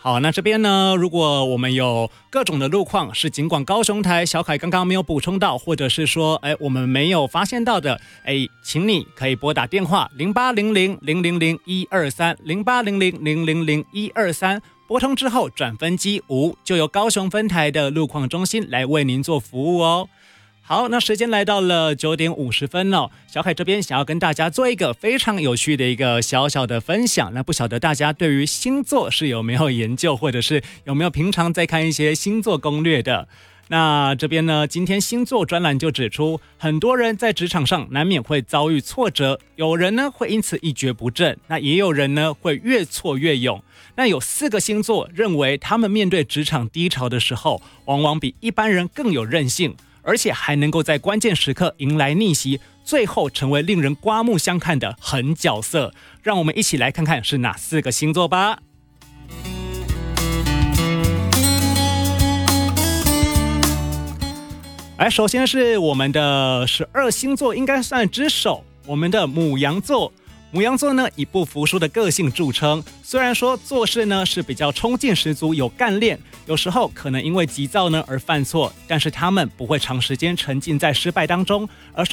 好，那这边呢，如果我们有各种的路况是尽管高雄台小凯刚刚没有补充到，或者是说我们没有发现到的，请你可以拨打电话0800-000-123 拨通之后转分机5，就由高雄分台的路况中心来为您做服务哦。好，那时间来到了9点50分了，小凯这边想要跟大家做一个非常有趣的一个小小的分享。那不晓得大家对于星座是有没有研究，或者是有没有平常在看一些星座攻略的？那这边呢，今天星座专栏就指出，很多人在职场上难免会遭遇挫折，有人呢会因此一蹶不振，那也有人呢会越挫越勇。那有4个星座认为他们面对职场低潮的时候，往往比一般人更有韧性，而且还能够在关键时刻迎来逆袭，最后成为令人刮目相看的狠角色。让我们一起来看看是哪4个星座吧。首先是我们的12星座，应该算之首，我们的牡羊座。牡羊座呢，以不服输的个性著称，虽然说做事呢是比较冲劲十足，有干练，有时候可能因为急躁呢而犯错，但是他们不会长时间沉浸在失败当中，而是